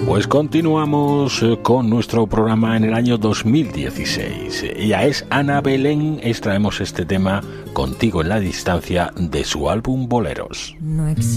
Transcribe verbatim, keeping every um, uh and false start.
Pues continuamos con nuestro programa en el año dos mil dieciséis. Ella es Ana Belén. Extraemos este tema, Contigo en la distancia, de su álbum Boleros. No